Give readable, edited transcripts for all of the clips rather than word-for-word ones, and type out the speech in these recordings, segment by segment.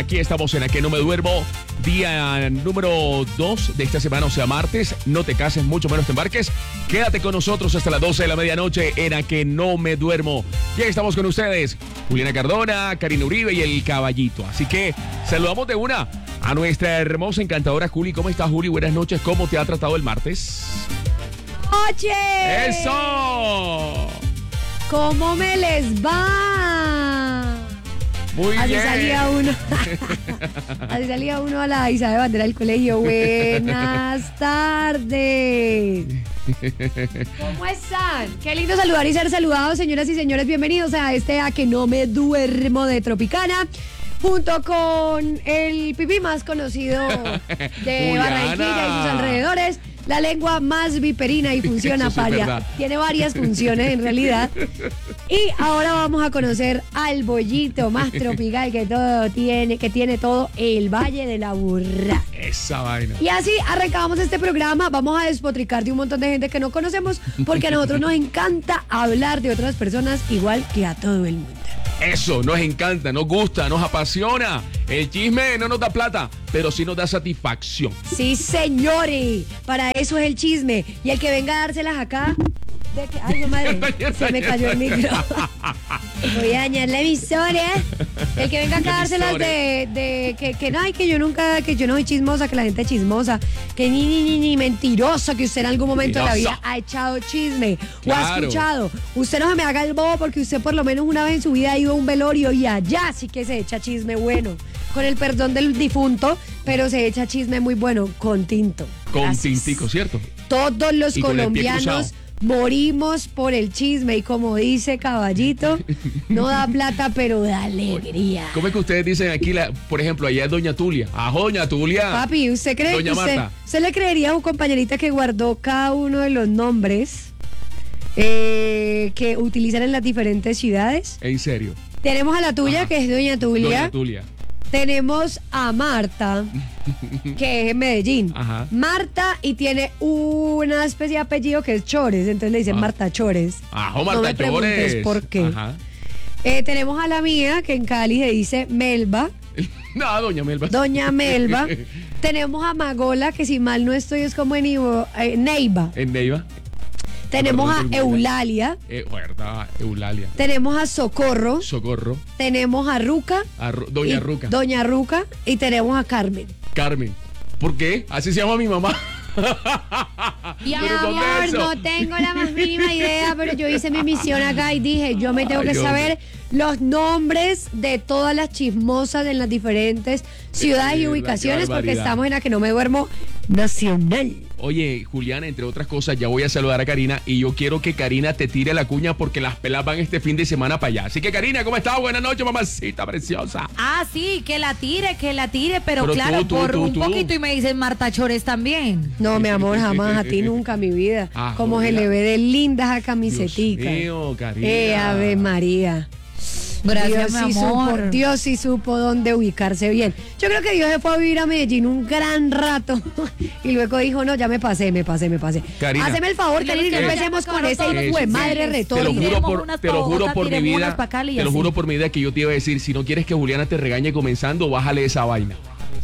Aquí estamos en A Que No Me Duermo, día número 2 de esta semana, o sea, martes. No te cases, mucho menos te embarques. Quédate con nosotros hasta las 12 de la medianoche en A Que No Me Duermo. Ya estamos con ustedes, Juliana Cardona, Karina Uribe y el Caballito. Así que saludamos de una a nuestra hermosa, encantadora Juli. ¿Cómo estás, Juli? Buenas noches. ¿Cómo te ha tratado el martes? ¡Oye! ¡Eso! ¿Cómo me les va? Muy Así bien. salía uno. Así salía uno a la izada de bandera del colegio. Buenas tardes. ¿Cómo están? Qué lindo saludar y ser saludados, señoras y señores. Bienvenidos a este A Que No Me Duermo de Tropicana, junto con el pipí más conocido de Juliana. Barranquilla y sus alrededores. La lengua más viperina y funciona Eso sí es verdad. tiene varias funciones en realidad. Y ahora vamos a conocer al bollito más tropical que tiene todo el Valle de la Burra. Esa vaina. Y así arrancamos este programa. Vamos a despotricar de un montón de gente que no conocemos, porque a nosotros nos encanta hablar de otras personas igual que a todo el mundo. Eso, nos encanta, nos gusta, nos apasiona. El chisme no nos da plata, pero sí nos da satisfacción. Sí, señores, para eso es el chisme. Y el que venga a dárselas acá... Ay, no, madre, se me cayó el micro. Voy a dañar la emisora. El que venga acá a dárselas que yo no soy chismosa, que la gente es chismosa, que ni mentirosa, que usted en algún momento de la vida ha echado chisme o ha Claro. escuchado. Usted no se me haga el bobo, porque usted por lo menos una vez en su vida ha ido a un velorio y allá sí que se echa chisme bueno. Con el perdón del difunto, pero se echa chisme muy bueno con tinto. Con Gracias. tintico, ¿cierto? Todos los Y con el pie colombianos cruzado. morimos por el chisme, y como dice Caballito, no da plata, pero da alegría. ¿Cómo es que ustedes dicen aquí, por ejemplo, allá es Doña Tulia? ¡Ah, Doña Tulia! Papi, ¿usted cree Doña que Marta. usted le creería a su compañerita que guardó cada uno de los nombres que utilizan en las diferentes ciudades? En serio. Tenemos a la tuya, Ajá. que es Doña Tulia. Doña Tulia. Tenemos a Marta, que es en Medellín. Ajá. Marta, y tiene una especie de apellido que es Chores, entonces le dicen Marta Chores. ¡Ajo, No Marta me preguntes Chores! por qué. Ajá. Tenemos a la mía, que en Cali se dice Melba, No, Doña Melba. Doña Melba. Tenemos a Magola, que si mal no estoy es como Neiva. ¿En Neiva? Tenemos a Perdón, tengo Eulalia. Verdad, Eulalia. Tenemos a Socorro. Socorro. Tenemos a Ruca. Doña y Ruca. Doña Ruca. Y tenemos a Carmen. Carmen. ¿Por qué? Así se llama mi mamá. Mi ¿Pero dónde amor, es eso? no tengo la más mínima idea, pero yo hice mi misión acá y dije, yo me tengo Ay, que hombre. saber los nombres de todas las chismosas en las diferentes ciudades y la ubicaciones, porque barbaridad. estamos en A Que No Me Duermo Nacional. Oye, Juliana, entre otras cosas, ya voy a saludar a Karina y yo quiero que Karina te tire la cuña porque las pelas van este fin de semana para allá. Así que, Karina, ¿cómo estás? Buenas noches, mamacita preciosa. Ah, sí, que la tire, pero Pero claro, tú, por un tú. poquito, y me dicen Marta Chores también. No, mi amor, jamás, a ti nunca, mi vida. Ah, Como se joder. le ve de lindas a camisetica. Dios mío, Karina. Ave María. Gracias, Dios mi sí amor. Dios sí supo dónde ubicarse bien. Yo creo que Dios se fue a vivir a Medellín un gran rato y luego dijo, no, ya me pasé. Karina. Haceme el favor, Karina, y no Eso. empecemos con ese Eso. hijo de madre Te lo retorno. Tiremos Te lo juro unas por mi tiremos vida. unas pa' Cali y Te lo así. juro por mi vida que yo te iba a decir, si no quieres que Juliana te regañe comenzando, bájale esa vaina.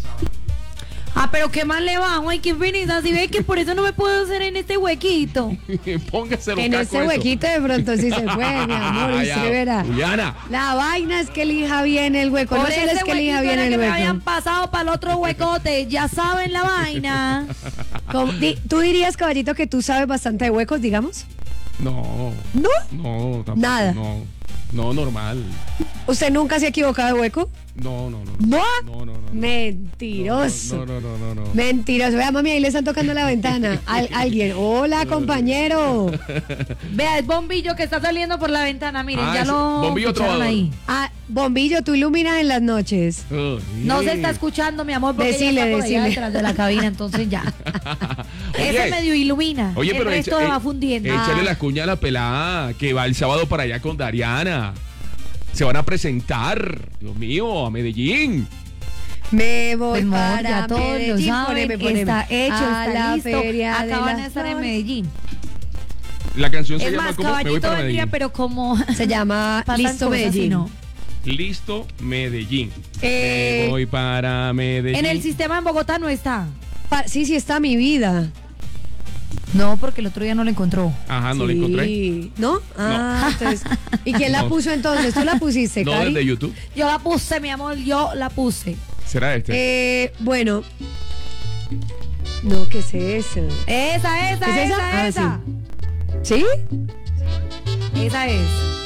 Ah, pero qué mal le va, ay, qué finita, si ve que por eso no me puedo hacer en este huequito. Póngase los En cacos ese eso. huequito de pronto sí se fue, mi amor, Ah, y ya. se verá. Juliana. La vaina es que elija bien el hueco, no Por solo ese es que elija huequito bien era el que me habían hueco. pasado para el otro huecote, ya saben la vaina. ¿Tú dirías, Caballito, que tú sabes bastante de huecos, digamos? No. ¿No? No, tampoco. Nada. No, normal. ¿Usted nunca se ha equivocado de hueco? No. ¿No? No. Mentiroso. No. Mentiroso. Vea, mami, ahí le están tocando la ventana. Alguien. Hola, compañero. Vea, el bombillo que está saliendo por la ventana, miren, Ah, ya ese lo bombillo escucharon trovador. ahí. Ah, Bombillo, tú iluminas en las noches. No se está escuchando, mi amor, porque Decile, ella está por allá decile. detrás de la cabina, entonces ya. Oye. Ese medio ilumina. Oye, el pero resto va fundiendo. échale la cuña a la pelada que va el sábado para allá con Dariana. Se van a presentar, Dios mío, a Medellín. Me voy Pues, amor, para ya todos lo Medellín. saben, Poneme. está hecho, A está la listo. Feria de Acaban de las estar en Flores. Medellín. La canción se Es llama más, como Me voy Caballito para vendría, Medellín. pero como Se llama pasan Listo cosas, Medellín. ¿no? Listo, Medellín. Me voy para Medellín. En el sistema en Bogotá no está. Sí está mi vida. No, porque el otro día no la encontró. Ajá, no la encontré. ¿No? Entonces. ¿Y quién la puso entonces? ¿Tú la pusiste, No, Cari? desde YouTube. Yo la puse, mi amor, yo la puse. ¿Será este? Bueno. No, ¿qué es eso? Esa. ¿Es esa? Esa. ¿Sí? Esa es.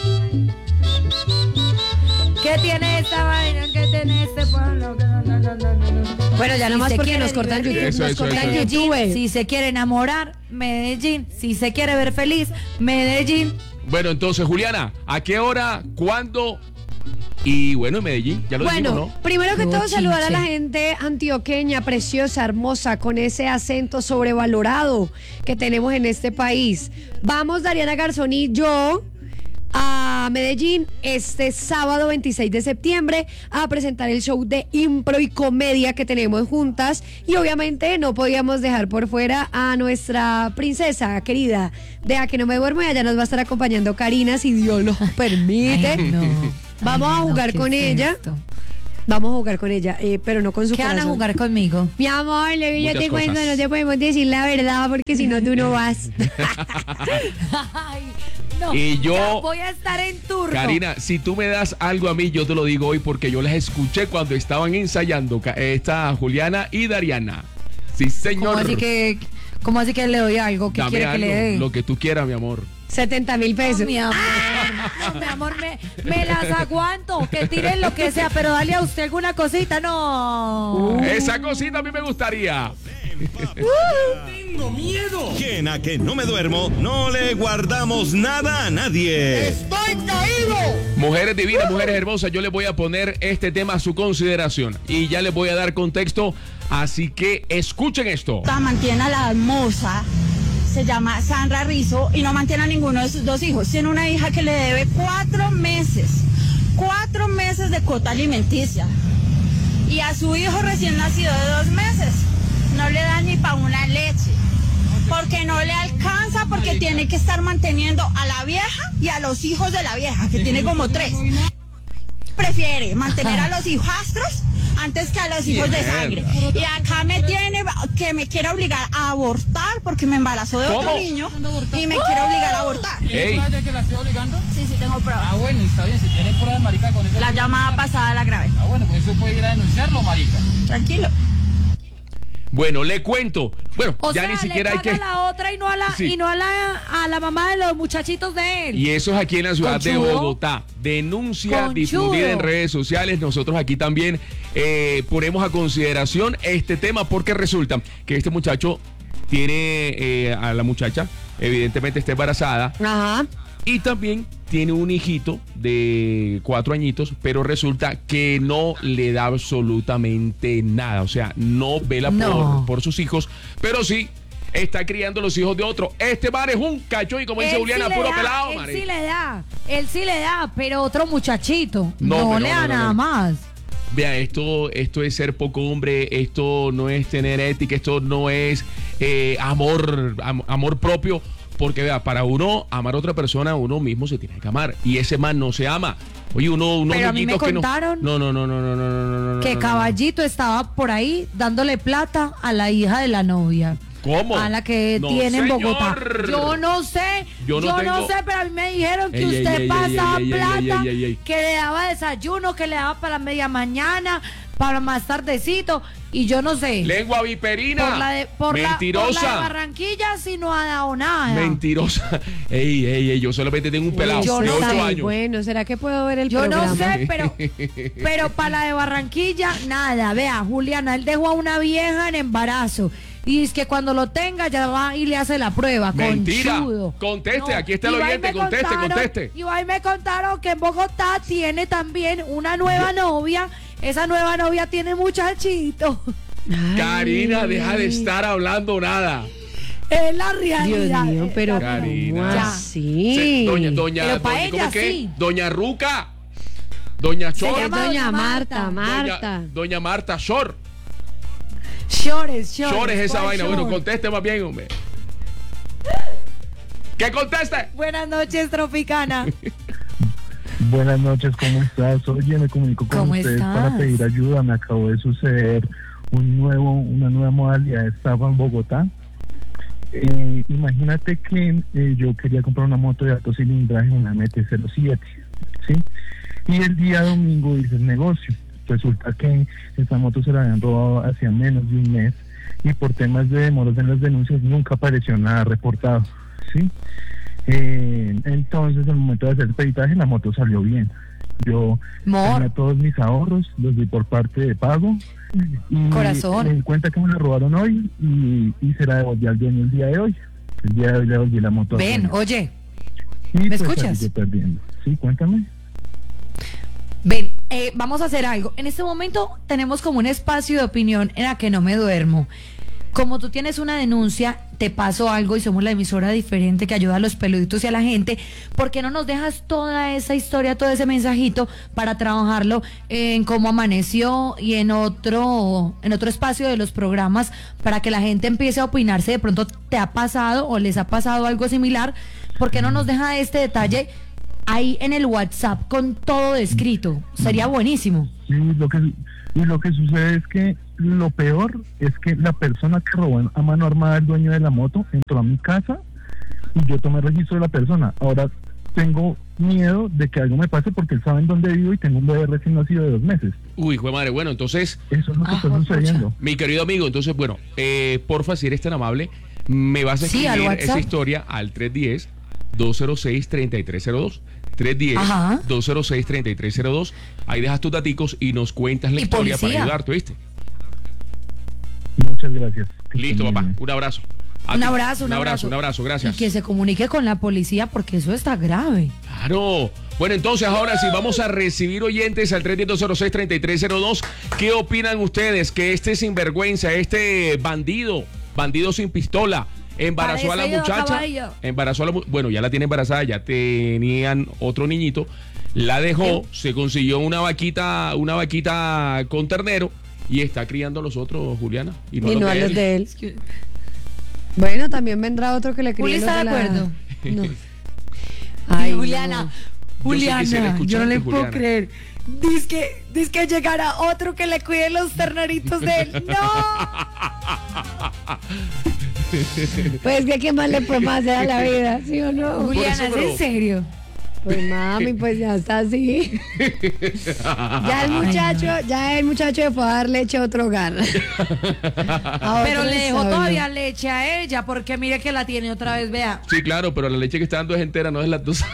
¿Qué tiene esta vaina? ¿Qué tiene este pueblo? No. Bueno, ya Si nomás se porque quiere nos cortan YouTube. Eso, nos eso, cortan eso. YouTube. Medellín, si se quiere enamorar, Medellín. Si se quiere ver feliz, Medellín. Bueno, entonces, Juliana, ¿a qué hora? ¿Cuándo? Y bueno, en Medellín, ya lo dijimos, ¿no? Primero que No, todo, saludar a chinche. la gente antioqueña, preciosa, hermosa, con ese acento sobrevalorado que tenemos en este país. Vamos, Dariana Garzón y yo, a Medellín este sábado 26 de septiembre a presentar el show de impro y comedia que tenemos juntas, y obviamente no podíamos dejar por fuera a nuestra princesa querida de A que no me duermo, y allá nos va a estar acompañando Karina, si Dios lo permite. Ay, no. Vamos a Ay, no, jugar ¿qué con es ella. esto? Vamos a jugar con ella, pero no con su ¿Qué van a corazón. jugar conmigo? Mi amor, lo que yo Muchas te cuento, cosas. no te podemos decir la verdad porque si no tú no vas. Ay, no, Y yo- ya voy a estar en turno. Karina, si tú me das algo a mí, yo te lo digo hoy porque yo las escuché cuando estaban ensayando esta Juliana y Dariana. Sí, señor. ¿Cómo así que le doy algo? ¿Qué Dame quiere que algo, le dé? lo que tú quieras, mi amor. 70,000 pesos. No, mi amor, no, mi amor, me las aguanto, que tiren lo que sea, pero dale a usted alguna cosita, no. Esa cosita a mí me gustaría. Tengo miedo. Que en A que no me duermo, no le guardamos nada a nadie. ¡Estoy caído! Mujeres divinas, mujeres hermosas, yo les voy a poner este tema a su consideración y ya les voy a dar contexto, así que escuchen esto. Mantiene a la hermosa, se llama Sandra Rizzo, y no mantiene a ninguno de sus dos hijos. Tiene una hija que le debe 4 meses de cuota alimenticia, y a su hijo recién nacido de 2 meses no le da ni para una leche, porque no le alcanza, porque tiene que estar manteniendo a la vieja y a los hijos de la vieja, que tiene como 3. Prefiere mantener a los hijastros antes que a los hijos de sangre. Y acá me tiene que me quiere obligar a abortar porque me embarazó de otro ¿Cómo? niño y me quiere obligar a abortar. Ey, ¿De que la estoy obligando? Sí, tengo pruebas. Ah, bueno, está bien. Si tienes pruebas, marica, con eso. La llamada pasada la grabé. Ah, bueno, pues eso puede ir a denunciarlo, marica. Tranquilo. bueno, le cuento. Bueno, O ya sea, ni siquiera le hay paga que... a la otra y no a la, Sí. y no a la mamá de los muchachitos de él. Y eso es aquí en la ciudad de Conchudo. Bogotá. Denuncia Conchudo. difundida en redes sociales. Nosotros aquí también ponemos a consideración este tema porque resulta que este muchacho tiene a la muchacha, evidentemente está embarazada, Ajá. y también tiene un hijito de 4 añitos, pero resulta que no le da absolutamente nada. O sea, no vela No. por sus hijos, pero sí está criando los hijos de otro. Este man es un cacho y como dice Él Juliana, sí le puro da, pelado, él marica. sí le da, pero otro muchachito No, no, pero le da no, nada no. más. Vea, esto es ser poco hombre, esto no es tener ética, esto no es amor propio, porque vea, para uno amar a otra persona, uno mismo se tiene que amar, y ese man no se ama. Oye, unos Pero a mí me loquitos que contaron no. Que Caballito estaba por ahí dándole plata a la hija de la novia. ¿Cómo? A la que No, tiene en señor. Bogotá. Yo no sé, Yo no tengo- sé, pero a mí me dijeron que Ey, usted ey, pasaba ey, ey, plata, ey. que le daba desayuno, que le daba para media mañana, para más tardecito, y yo no sé. Lengua viperina. por la de Mentirosa. Barranquilla sí no ha dado nada. Mentirosa. Ey, yo solamente tengo un pelado Yo de no 8 sé. años. Bueno, ¿será que puedo ver el Yo programa? no sé, pero para la de Barranquilla, nada. Vea, Juliana, él dejó a una vieja en embarazo. Y es que cuando lo tenga ya va y le hace la prueba. Mentira. Conchudo. Conteste, aquí está el Y va y oyente, me conteste. Y ahí me contaron que en Bogotá tiene también una nueva novia. Esa nueva novia tiene muchachito. Ay. Karina, deja de estar hablando nada. Es la realidad. Dios mío, pero Karina. ¿cómo Ya. así? Sí, doña, Pero pa' ¿cómo ella que? sí. Doña Ruca. Doña Se Chor. llama Doña Marta. Marta. Doña Marta Shor. Shores. Shor es esa ¿cuál vaina. Shore? Bueno, conteste más bien, hombre. ¿Qué conteste? Buenas noches, Tropicana. Buenas noches, ¿cómo estás? Oye, me comunico con ¿Cómo ustedes estás? para pedir ayuda. Me acabó de suceder una nueva modalidad de estafa en Bogotá. Imagínate que yo quería comprar una moto de alto cilindraje, una MT-07, ¿sí? Y el día domingo hice el negocio. Resulta que esta moto se la habían robado hacía menos de un mes y por temas de demoras en las denuncias nunca apareció nada reportado, ¿sí? Entonces, al momento de hacer el peritaje, la moto salió bien. Yo tenía todos mis ahorros, los di por parte de pago. Y Corazón. me di cuenta que me la robaron hoy y se la devolví al dueño el día de hoy. El día de hoy le devolví la moto. Ven, oye, y ¿me pues escuchas? salí yo perdiendo. Sí, cuéntame. ven, vamos a hacer algo. En este momento tenemos como un espacio de opinión en la que no me duermo. Como tú tienes una denuncia, te paso algo y somos la emisora diferente que ayuda a los peluditos y a la gente. ¿Por qué no nos dejas toda esa historia, todo ese mensajito para trabajarlo en cómo amaneció y en otro espacio de los programas para que la gente empiece a opinar si de pronto te ha pasado o les ha pasado algo similar? ¿Por qué no nos deja este detalle ahí en el WhatsApp con todo descrito? Sería buenísimo. Sí, lo que sucede es que lo peor es que la persona que robó a mano armada, el dueño de la moto, entró a mi casa y yo tomé registro de la persona. Ahora tengo miedo de que algo me pase porque él sabe en dónde vivo y tengo un bebé recién nacido de 2 meses. Uy, hijo de madre, bueno, entonces... Eso es lo que está sucediendo. Mi querido amigo, entonces, bueno, porfa, si eres tan amable, me vas a Sí, al escribir esa WhatsApp. historia al 310-206-3302. 310-206-3302. Ahí dejas tus daticos y nos cuentas la Y historia policía. para ayudarte, ¿viste? Muchas gracias. Que Listo, estén muy papá. bien. Un abrazo. A Un ti. abrazo, Un abrazo, gracias. Y que se comunique con la policía porque eso está grave. Claro. Bueno, entonces ahora sí vamos a recibir oyentes al 310-206-3302. ¿Qué opinan ustedes? Que este sinvergüenza, este bandido sin pistola, embarazó a la Parece yo, muchacha. caballo. Bueno, ya la tiene embarazada, ya tenían otro niñito. La dejó, se consiguió una vaquita con ternero y está criando a los otros, Juliana. Y no a de los él. de él. Bueno, también vendrá otro que le críe Juli los está de la- acuerdo. No. Ay, no. Juliana, Yo sí quisiera Juliana, yo no le escucharte, puedo Juliana. creer. Dice que llegará otro que le cuide los terneritos de él. ¡No! Pues que qué más le podemos hacer a la vida, ¿sí o no? Juliana, eso, ¿es pero- en serio? Pues mami, pues ya está así. Ya el muchacho le fue a dar leche a otro hogar. A Pero otro le dejó establo. todavía leche a ella porque mire que la tiene otra vez, vea. Sí, claro, pero la leche que está dando es entera, no es lactosa.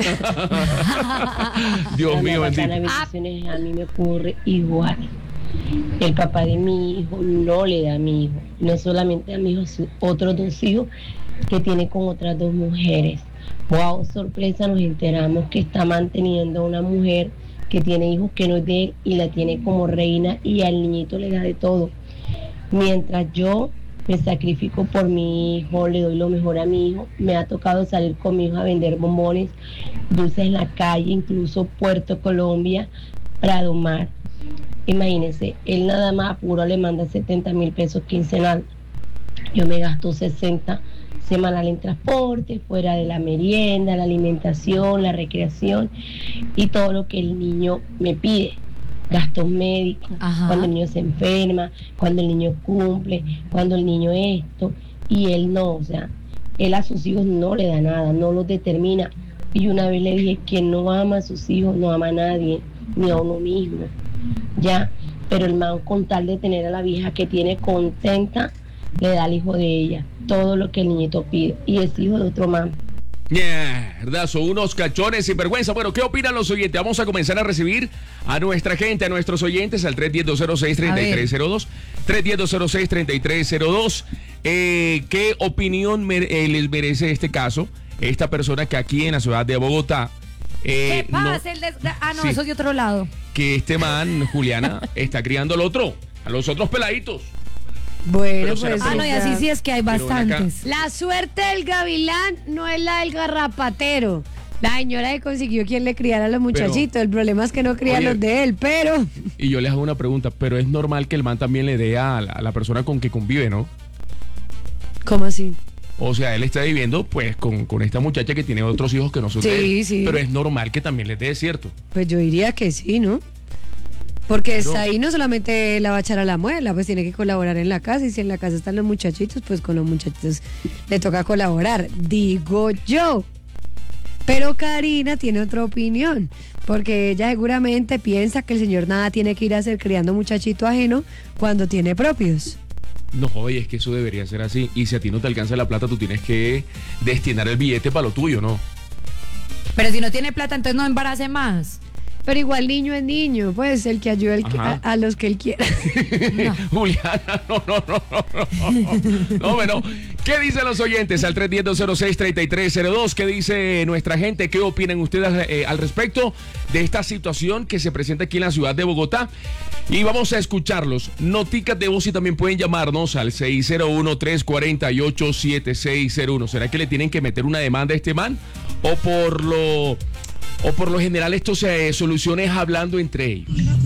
Dios mío, bendito. Bendiciones, a mí me ocurre igual. El papá de mi hijo no le da a mi hijo, no solamente a mi hijo, sus otros 2 hijos que tiene con otras 2 mujeres. Wow, sorpresa, nos enteramos que está manteniendo a una mujer que tiene hijos que no es de él y la tiene como reina y al niñito le da de todo. Mientras yo me sacrifico por mi hijo, le doy lo mejor a mi hijo, me ha tocado salir con mi hijo a vender bombones, dulces en la calle, incluso Puerto Colombia, Prado Mar. Imagínense, él nada más apuro le manda 70,000 pesos quincenal. Yo me gasto 60 semanal en transporte, fuera de la merienda, la alimentación, la recreación y todo lo que el niño me pide. Gastos médicos, Ajá. cuando el niño se enferma, cuando el niño cumple, cuando el niño esto, y él no, o sea, él a sus hijos no le da nada, no los determina. Y una vez le dije, quien no ama a sus hijos no ama a nadie, ni a uno mismo, ya, pero el man con tal de tener a la vieja que tiene contenta, le da al hijo de ella todo lo que el niñito pide, y es hijo de otro man. Mierda, son unos cachones sin vergüenza. Bueno, ¿qué opinan los oyentes? Vamos a comenzar a recibir a nuestra gente, a nuestros oyentes al 310-206-3302. 310-206-3302. ¿Qué opinión les merece este caso? Esta persona que aquí en la ciudad de Bogotá... ¿Qué no- pasa? No, Sí. eso es de otro lado. que este man, Juliana, está criando al otro, a los otros peladitos. Bueno, Pero será pues. Ah, no, y o sea, así sí es que hay Pero ven acá. bastantes. La suerte del gavilán no es la del garrapatero. La señora que consiguió quien le criara a los muchachitos. El problema es que no cría a Oye. los de él, pero. Y yo les hago una pregunta, pero es normal que el man también le dé a la persona con que convive, ¿no? ¿Cómo así? O sea, él está viviendo pues con esta muchacha que tiene otros hijos que no son de él. Sí. Pero es normal que también les dé, ¿cierto? Pues yo diría que sí, ¿no? Porque está ahí no solamente la va a echar a la muela, pues tiene que colaborar en la casa. Y si en la casa están los muchachitos, pues con los muchachitos le toca colaborar, digo yo. Pero Karina tiene otra opinión, porque ella seguramente piensa que el señor nada tiene que ir a hacer criando muchachito ajeno cuando tiene propios. No, oye, es que eso debería ser así. Y si a ti no te alcanza la plata, tú tienes que destinar el billete para lo tuyo, ¿no? Pero si no tiene plata, entonces no embarace más. Pero igual niño es niño, pues el que ayude a los que él quiera. No. Juliana, no. No, bueno. ¿Qué dicen los oyentes al 310-206-3302? ¿Qué dice nuestra gente? ¿Qué opinan ustedes al respecto de esta situación que se presenta aquí en la ciudad de Bogotá? Y vamos a escucharlos. Noticas de voz y también pueden llamarnos al 601-348-7601. ¿Será que le tienen que meter una demanda a este man? ¿O por lo general esto se soluciona hablando entre ellos?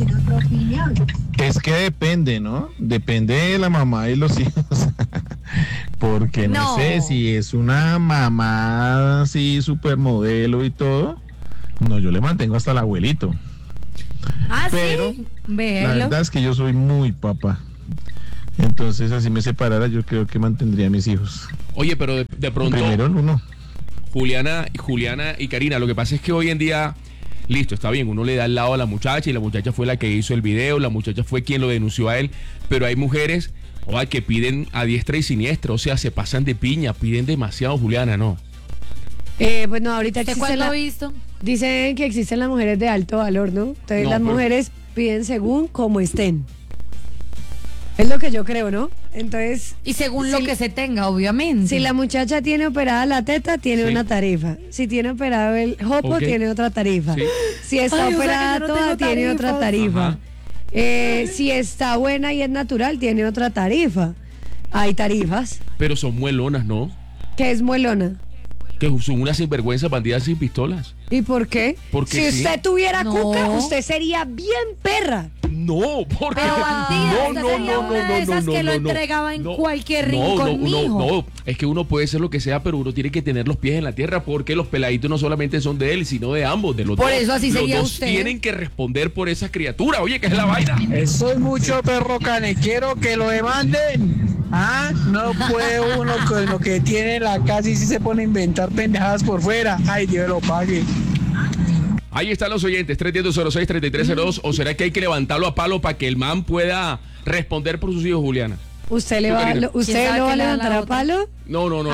Es que depende, ¿no? Depende de la mamá y los hijos. Porque no sé si es una mamá así supermodelo y todo. No, yo le mantengo hasta el abuelito. Pero sí. La verdad es que yo soy muy papá. Entonces, así me separara, yo creo que mantendría a mis hijos. Oye, pero de pronto... Primero el uno. Juliana y Karina, lo que pasa es que hoy en día, listo, está bien, uno le da el lado a la muchacha y la muchacha fue la que hizo el video, la muchacha fue quien lo denunció a él, pero hay mujeres que piden a diestra y siniestra, o sea, se pasan de piña, piden demasiado, Juliana, ¿no? Bueno, ahorita ¿Cuándo lo he visto? Dicen que existen las mujeres de alto valor, ¿no? Entonces las mujeres piden según como estén. Es lo que yo creo, ¿no? Entonces... Y según lo que se tenga, obviamente. Si la muchacha tiene operada la teta, tiene una tarifa. Si tiene operado el jopo, tiene otra tarifa. Sí. Si está operada toda, tiene otra tarifa. Si está buena y es natural, tiene otra tarifa. Hay tarifas. Pero son muelonas, ¿no? ¿Qué es muelona? Que son unas sinvergüenzas bandidas sin pistolas. ¿Y por qué? Porque si usted tuviera cuca, usted sería bien perra. No, porque... Pero bandida, esas que lo entregaba en cualquier rincón, mijo. No, es que uno puede ser lo que sea, pero uno tiene que tener los pies en la tierra, porque los peladitos no solamente son de él, sino de ambos, de los dos. Por eso así sería los dos usted. Tienen que responder por esa criatura. Oye, ¿qué es la vaina? Eso es mucho perro canequero, que lo demanden. No puede uno con lo que tiene en la casa y si se pone a inventar pendejadas por fuera. Ay, Dios lo pague. Ahí están los oyentes, 310-206-3302. ¿O será que hay que levantarlo a palo para que el man pueda responder por sus hijos, Juliana? ¿Usted lo va a levantar a palo? No. Yo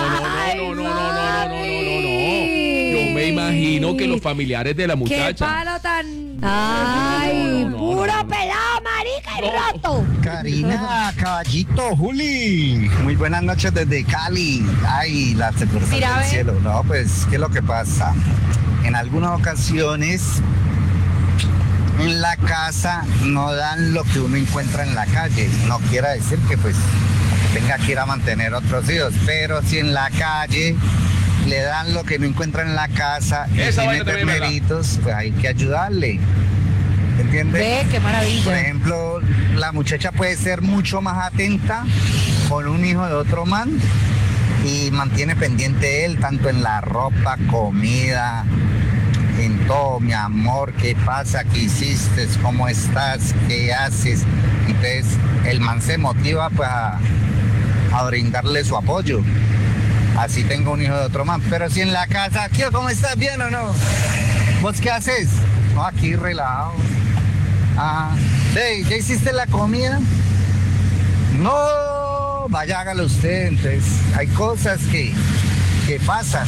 me imagino que los familiares de la muchacha. ¡Qué palo tan... ¡Ay, puro pelado, marica y roto! Karina, caballito, Juli. Muy buenas noches desde Cali. Ay, la seguridad del cielo. No, pues, ¿qué es lo que pasa? En algunas ocasiones en la casa no dan lo que uno encuentra en la calle. No quiere decir que pues tenga que ir a mantener otros hijos, pero si en la calle le dan lo que no encuentra en la casa y tiene terneritos, pues hay que ayudarle. ¿Entiendes? Ve, qué maravilla. Por ejemplo, la muchacha puede ser mucho más atenta con un hijo de otro man y mantiene pendiente él tanto en la ropa, comida, en todo, mi amor, ¿qué pasa? ¿Qué hiciste? ¿Cómo estás? ¿Qué haces? Entonces el man se motiva pues a brindarle su apoyo. Así tengo un hijo de otro man, pero si en la casa, ¿qué? ¿Cómo estás? ¿Bien o no? ¿Vos qué haces? No, aquí relajado. ¿Ya hiciste la comida? No, vaya, hágalo usted. Entonces hay cosas que pasan.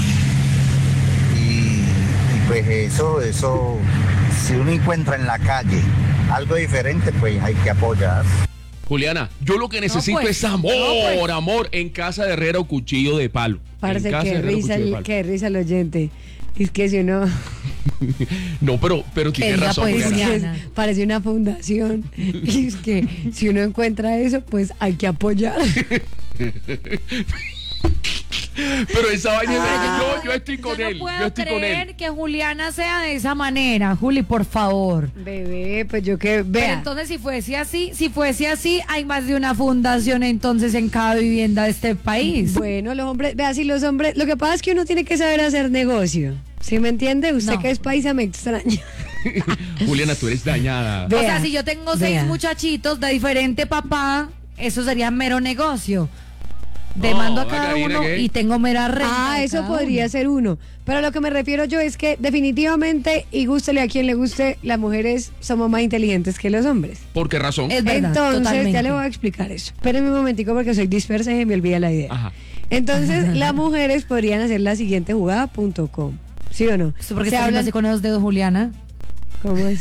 Pues eso, si uno encuentra en la calle algo diferente, pues hay que apoyar. Juliana, yo lo que necesito es amor en casa de herrera o cuchillo de palo. Parece que risa el oyente. Es que si uno... No, pero tiene razón. Parece una fundación. Y es que si uno encuentra eso, pues hay que apoyar. Pero esa vaina yo estoy con él. No puedo Yo estoy con creer él. que Juliana sea de esa manera. Juli, por favor. Bebé, pues yo que Pero vea. entonces si fuese así, hay más de una fundación entonces en cada vivienda de este país. Bueno, los hombres, vea, si los hombres, lo que pasa es que uno tiene que saber hacer negocio. ¿Sí me entiende? Usted No. que es paisa me extraña. Juliana, tú eres dañada. O Vea, sea, si yo tengo 6 vea. muchachitos de diferente papá, eso sería mero negocio. Demando a cada Karina, uno ¿qué? y tengo mera renta. de Eso cada podría uno. ser uno. Pero lo que me refiero yo es que definitivamente, y gústele a quien le guste, las mujeres somos más inteligentes que los hombres. ¿Por qué razón? Es verdad, Entonces, totalmente. ya le voy a explicar eso. Espérenme un momentico porque soy dispersa y se me olvida la idea. Ajá. Entonces, las mujeres podrían hacer la siguiente jugada.com. ¿Sí o no? ¿Eso porque Se estás hablan- así con esos dedos, Juliana? ¿Cómo es?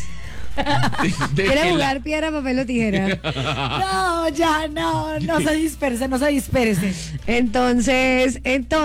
De ¿Quiere que jugar piedra, papel o tijera? No, ya no se disperse. Entonces,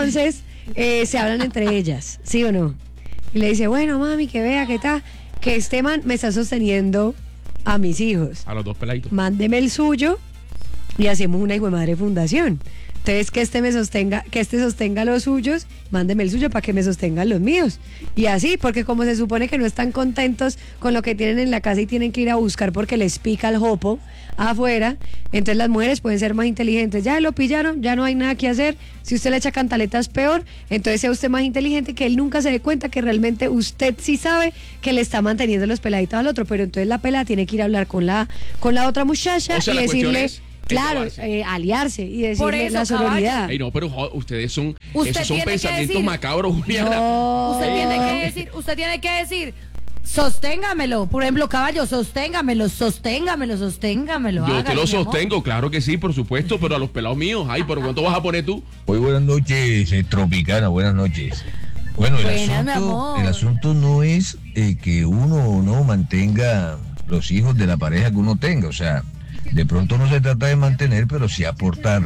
se hablan entre ellas, ¿sí o no? Y le dice, bueno, mami, que vea, que tal, que este man me está sosteniendo a mis hijos. A los dos peladitos. Mándeme el suyo y hacemos una hijo de madre fundación. Entonces, que este sostenga los suyos, mándeme el suyo para que me sostengan los míos. Y así, porque como se supone que no están contentos con lo que tienen en la casa y tienen que ir a buscar porque les pica el jopo afuera, entonces las mujeres pueden ser más inteligentes. Ya lo pillaron, ya no hay nada que hacer. Si usted le echa cantaletas peor, entonces sea usted más inteligente, que él nunca se dé cuenta que realmente usted sí sabe que le está manteniendo los peladitos al otro, pero entonces la pelada tiene que ir a hablar con la otra muchacha O sea, y la cuestión decirle... es Claro, llevarse. aliarse y Por decirle eso, la sororidad. Ey, no, pero ustedes son. Usted Esos son tiene que pensamientos decir- macabros, Juliana. No. Usted tiene que decir, sosténgamelo. Por ejemplo, caballo, sosténgamelo. Yo te Hágale, lo mi amor. sostengo, claro que sí, por supuesto, pero a los pelados míos. Ay, pero ¿cuánto vas a poner tú? Muy buenas noches, Tropicana, buenas noches. Bueno, Buenas, mi amor. el asunto no es que uno no mantenga los hijos de la pareja que uno tenga, o sea, de pronto no se trata de mantener, pero sí aportar,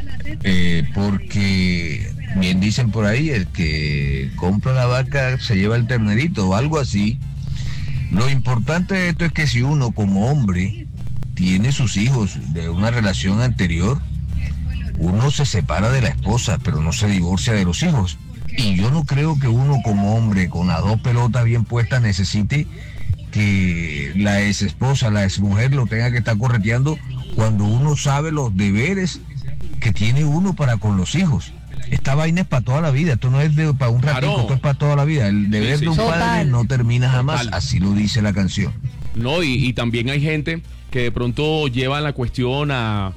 porque bien dicen por ahí, el que compra la vaca se lleva el ternerito o algo así. Lo importante de esto es que si uno como hombre tiene sus hijos de una relación anterior, uno se separa de la esposa, pero no se divorcia de los hijos. Y yo no creo que uno como hombre con las dos pelotas bien puestas necesite que la ex esposa, la ex mujer lo tenga que estar correteando cuando uno sabe los deberes que tiene uno para con los hijos. Esta vaina es para toda la vida, esto no es para un ratito, Claro. esto es para toda la vida. El deber Sí, de un sí. padre Total. no termina jamás, Total. así lo dice la canción. No, y también hay gente que de pronto lleva la cuestión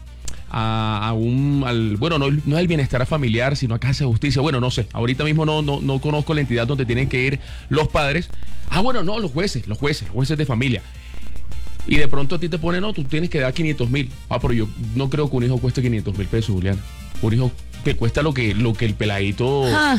bueno, no es el bienestar familiar, sino a casa de justicia. Bueno, no sé, ahorita mismo no conozco la entidad donde tienen que ir los padres. Bueno, no, los jueces de familia. Y de pronto a ti te ponen, no, tú tienes que dar 500,000. Pero yo no creo que un hijo cueste 500,000 pesos, Juliana. Un hijo que cuesta lo que el peladito Ah.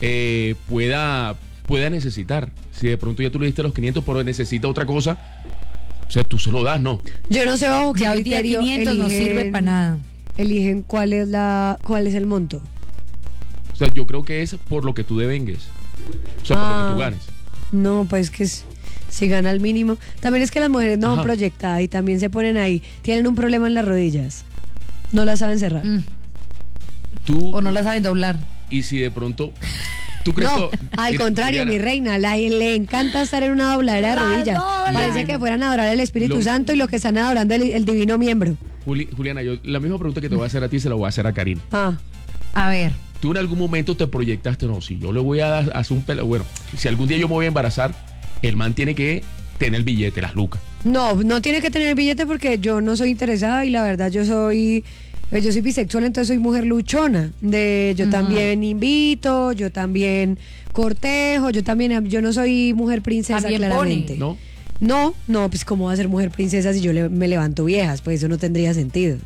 pueda necesitar. Si de pronto ya tú le diste los 500, pero necesita otra cosa, o sea, tú se lo das, ¿no? Yo no sé bajo qué Ya hoy día criterio 500 no sirve para nada. eligen cuál es el monto. O sea, yo creo que es por lo que tú devengues. O sea, por lo que tú ganes. No, pues que si gana el mínimo. También es que las mujeres no Ajá. son proyectadas y también se ponen ahí. Tienen un problema en las rodillas. No las saben cerrar. Tú, O no la saben doblar. y si de pronto, ¿tú crees No, que- al Mira, contrario, Juliana, mi reina, le encanta estar en una dobladera de La rodillas. dobla. Parece que fueran a adorar el Espíritu Lo- Santo y lo que están adorando el divino miembro. Juliana, yo la misma pregunta que te voy a hacer a ti se la voy a hacer a Karina. A ver. ¿Tú en algún momento te proyectaste, no, si yo le voy a hacer un pelo, bueno, si algún día yo me voy a embarazar, el man tiene que tener el billete, las lucas? No tiene que tener billete porque yo no soy interesada y la verdad yo soy bisexual, entonces soy mujer luchona. Yo también invito, yo también cortejo, yo no soy mujer princesa, También claramente. pone. ¿No? No, pues cómo va a ser mujer princesa si yo me levanto viejas, pues eso no tendría sentido.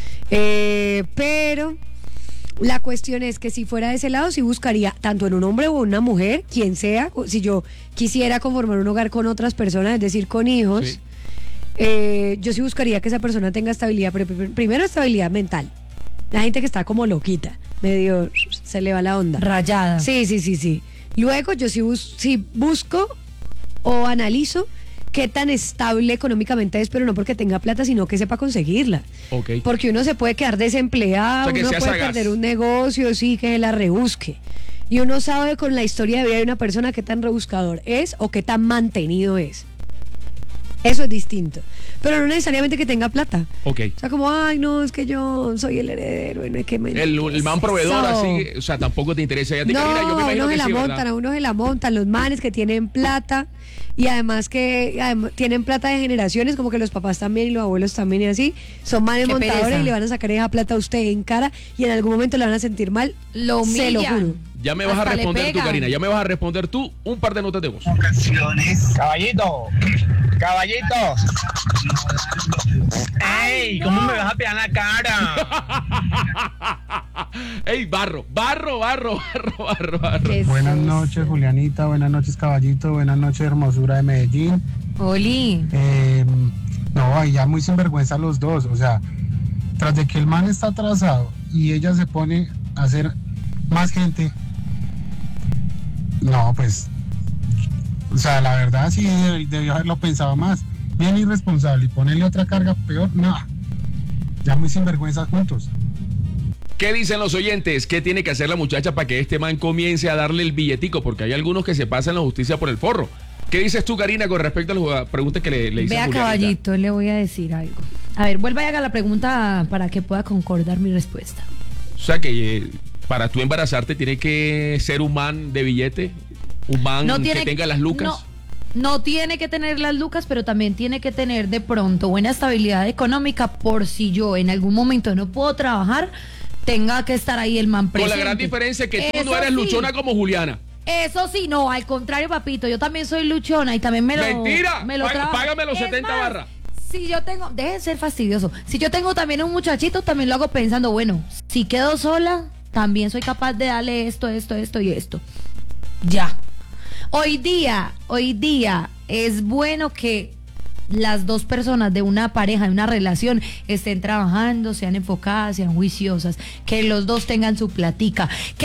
Pero la cuestión es que si fuera de ese lado, sí buscaría tanto en un hombre o en una mujer, quien sea, si yo quisiera conformar un hogar con otras personas, es decir, con hijos, Sí. yo sí buscaría que esa persona tenga estabilidad, pero primero estabilidad mental. La gente que está como loquita, medio se le va la onda. Rayada. Sí. Luego yo sí busco o analizo qué tan estable económicamente es, pero no porque tenga plata, sino que sepa conseguirla. Okay. Porque uno se puede quedar desempleado, O sea, uno puede perder un negocio, sí, que la rebusque. Y uno sabe con la historia de vida de una persona qué tan rebuscador es o qué tan mantenido es. Eso es distinto. Pero no necesariamente que tenga plata. Ok. O sea, como, ay, no, es que yo soy el heredero, no es que me... El man proveedor, así, o sea, tampoco te interesa. Ya te Karina, yo me imagino que sí, ¿verdad? A uno se la montan, los manes que tienen plata y además tienen plata de generaciones, como que los papás también y los abuelos también y así, son manes Qué montadores pereza. y le van a sacar esa plata a usted en cara y en algún momento le van a sentir mal. Lo se lo humillan. juro. Ya me vas a Hasta le responder tú, pegan. Karina. Ya me vas a responder tú un par de notas de voz. Caballito. ¡Ey! ¿Cómo me vas a pegar la cara? ¡Ey, barro! Buenas noches, Julianita. Buenas noches, caballito. Buenas noches, hermosura de Medellín. Oli. No, ahí ya muy sinvergüenza los dos. O sea, tras de que el man está atrasado y ella se pone a hacer más gente. No, pues. O sea, la verdad sí debió haberlo pensado más. Bien irresponsable y ponerle otra carga peor. No. Ya muy sinvergüenzas juntos. ¿Qué dicen los oyentes? ¿Qué tiene que hacer la muchacha para que este man comience a darle el billetico? Porque hay algunos que se pasan la justicia por el forro. ¿Qué dices tú, Karina, con respecto a las preguntas que le hice Vea, a Julianita? caballito, le voy a decir algo. A ver, vuelva y haga la pregunta para que pueda concordar mi respuesta. O sea que para tú embarazarte tiene que ser un man de billete, un man que tenga las lucas. No tiene que tener las lucas, pero también tiene que tener de pronto buena estabilidad económica por si yo en algún momento no puedo trabajar, tenga que estar ahí el man presente. Con la gran diferencia que tú Eso no eres sí. luchona como Juliana. Eso sí, no, al contrario, papito, yo también soy luchona y también me lo... ¡Mentira! Me lo trabajo. Págame los Es 70 más, barras. Si yo tengo, deje de ser fastidioso, si yo tengo también un muchachito, también lo hago pensando, bueno, si quedo sola, también soy capaz de darle esto y esto. Ya. Hoy día es bueno que las dos personas de una pareja, de una relación, estén trabajando, sean enfocadas, sean juiciosas, que los dos tengan su platica.